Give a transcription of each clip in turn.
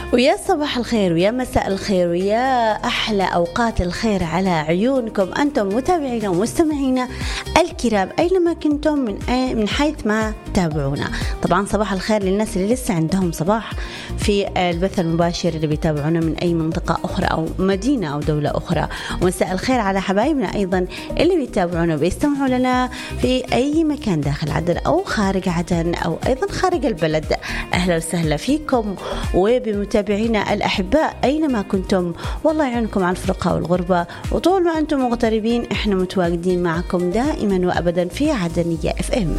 ويا صباح الخير ويا مساء الخير ويا أحلى أوقات الخير على عيونكم أنتم متابعينا ومستمعينا الكرام أينما كنتم من حيث ما تابعونا. طبعا صباح الخير للناس اللي لسه عندهم صباح في البث المباشر اللي بيتابعونا من أي منطقة أخرى أو مدينة أو دولة أخرى، ومساء الخير على حبايبنا أيضا اللي بيتابعونا وبيستمعوا لنا في أي مكان داخل عدن أو خارج عدن أو أيضا خارج البلد. أهلا وسهلا فيكم وبمتابعينا الأحباء أينما كنتم، والله يعينكم على الفرقة والغربة، وطول ما أنتم مغتربين إحنا متواجدين معكم دائما وأبدا في عدنية FM.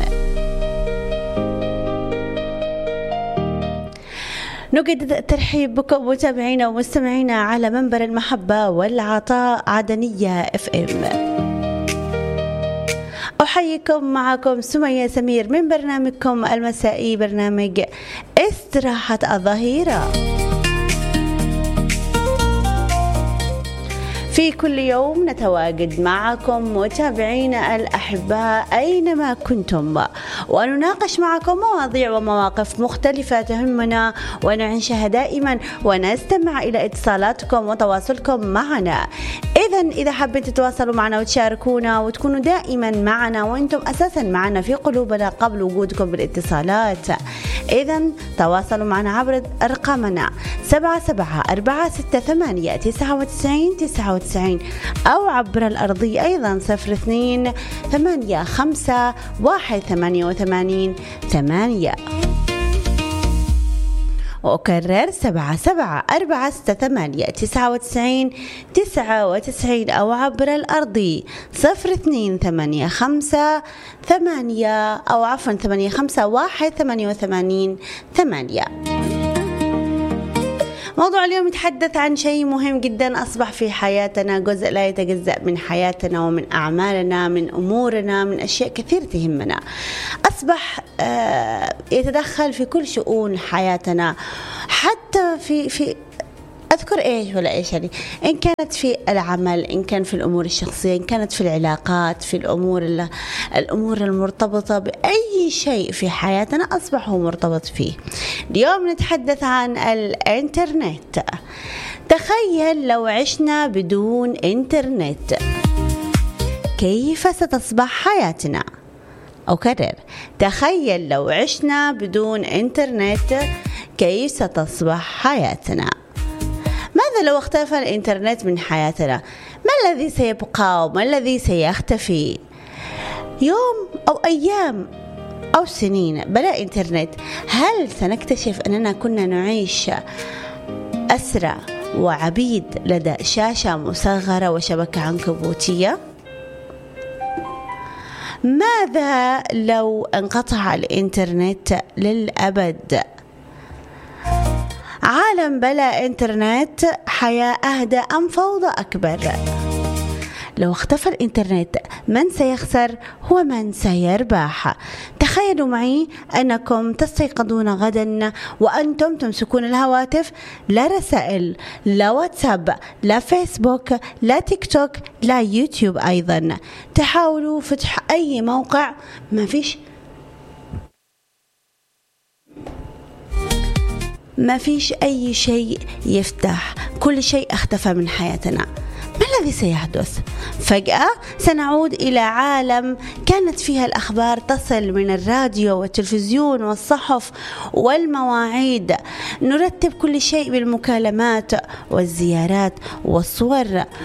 نجدد الترحيب بكم متابعينا ومستمعينا على منبر المحبة والعطاء عدنية FM. أحييكم، معكم سمية سمير من برنامجكم المسائي برنامج استراحة الظهيرة. في كل يوم نتواجد معكم متابعينا الأحباء أينما كنتم، ونناقش معكم مواضيع ومواقف مختلفة تهمنا ونعيشها دائما، ونستمع إلى اتصالاتكم وتواصلكم معنا. إذا حابين تتواصلوا معنا وتشاركونا وتكونوا دائما معنا وأنتم أساسا معنا في قلوبنا قبل وجودكم بالاتصالات، إذا تواصلوا معنا عبر أرقامنا 77468999 أو عبر الأرضي أيضا 02851888. وأكرر 77468999 أو عبر الأرضي 02851888. موضوع اليوم يتحدث عن شيء مهم جدا أصبح في حياتنا جزء لا يتجزأ من حياتنا ومن أعمالنا، من أمورنا، من أشياء كثير تهمنا. أصبح يتدخل في كل شؤون حياتنا، حتى في أذكر إيش ولا إيش يعني، إن كانت في العمل، إن كان في الأمور الشخصية، إن كانت في العلاقات، في الأمور المرتبطة بأي شيء في حياتنا أصبح هو مرتبط فيه. اليوم نتحدث عن الإنترنت. تخيل لو عشنا بدون إنترنت كيف ستصبح حياتنا؟ أكرر، تخيل لو عشنا بدون إنترنت كيف ستصبح حياتنا؟ ماذا لو اختفى الإنترنت من حياتنا؟ ما الذي سيبقى وما الذي سيختفي؟ يوم أو أيام أو سنين بلا إنترنت، هل سنكتشف أننا كنا نعيش أسرى وعبيد لدى شاشة مصغرة وشبكة عنكبوتية؟ ماذا لو انقطع الإنترنت للأبد؟ عالم بلا إنترنت، حياة أهدى أم فوضى أكبر؟ لو اختفى الإنترنت من سيخسر ومن سيربح؟ تخيلوا معي أنكم تستيقظون غدا وأنتم تمسكون الهواتف، لا رسائل، لا واتساب، لا فيسبوك، لا تيك توك، لا يوتيوب أيضا. تحاولوا فتح أي موقع، ما فيش أي شيء يفتح، كل شيء اختفى من حياتنا. ما الذي سيحدث؟ فجأة سنعود إلى عالم كانت فيها الأخبار تصل من الراديو والتلفزيون والصحف والمواعيد، نرتب كل شيء بالمكالمات والزيارات والصور